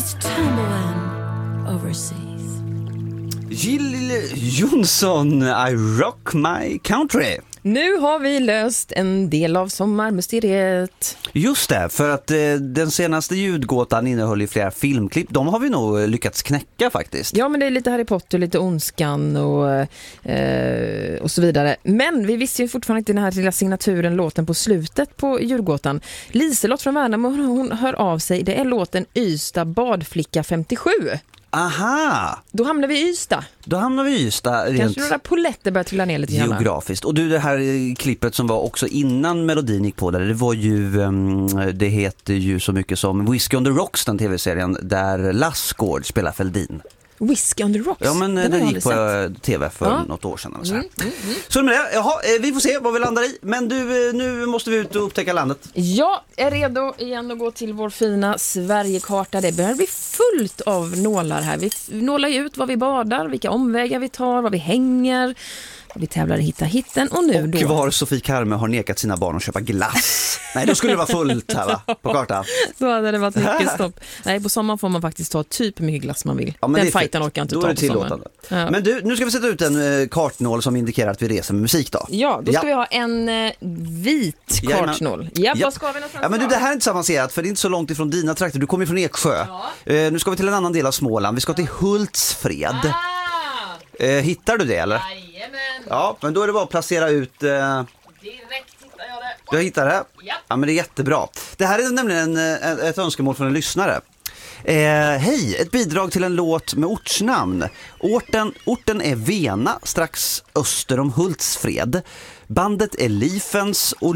was tumbling overseas. Jill Johnson, I rock my country. Nu har vi löst en del av sommarmysteriet. Just det, för att den senaste ljudgåtan innehöll ju flera filmklipp. De har vi nog lyckats knäcka faktiskt. Ja, men det är lite Harry Potter, lite Ondskan och så vidare. Men vi visste ju fortfarande inte den här lilla signaturen, låten på slutet på julgåtan. Liselott från Värnamo, hon hör av sig. Det är låten Ystad badflicka 57. Aha! Då hamnar vi i Ystad. Rent Kanske några poletter börjar trilla ner lite grann. geografiskt. Och du, det här klippet som var också innan melodin gick på där, det var ju, det heter ju så mycket som Whiskey on the Rocks, den tv-serien där Lassgård spelar Fälldin. Whiskey on the Rocks? Ja, men den gick på tv för något år sedan. Så med det, jaha, vi får se vad vi landar i. Men du, nu måste vi ut och upptäcka landet. Jag är redo igen att gå till vår fina Sverigekarta. Det börjar bli fullt av nålar här. Vi nålar ut var vi badar, vilka omvägar vi tar, var vi hänger. Vi tävlar i Hitta hitten och nu då. Och var Sofie Karme har nekat sina barn att köpa glass. Nej, då skulle det vara fullt här va, på kartan. Då hade det varit mycket stopp. Nej, på sommaren får man faktiskt ta typ hur mycket glass man vill. Ja, den fighten orkar jag inte ta på sommaren. Ja. Men du, nu ska vi sätta ut en kartnål som indikerar att vi reser med musik då. Ja, då ska vi ha en vit kartnål. Ja, vad ska vi någonstans? Ja, men du, det här är inte så avancerat för det är inte så långt ifrån dina trakter. Du kommer från Eksjö. Ja. Nu ska vi till en annan del av Småland. Vi ska till Hultsfred. Hittar du det eller? Jajamän. Ja, men då är det bara att placera ut... Direkt hittar jag det. Du hittar det? Ja. Ja, men det är jättebra. Det här är nämligen ett önskemål från en lyssnare. Hej, ett bidrag till en låt med ortsnamn. Orten är Vena, strax öster om Hultsfred. Bandet är Lifens och